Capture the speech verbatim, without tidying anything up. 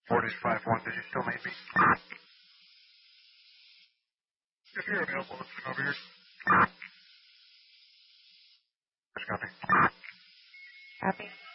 Forties five one, did you still need me? If you're available, let's come over here. Just copy. Copy.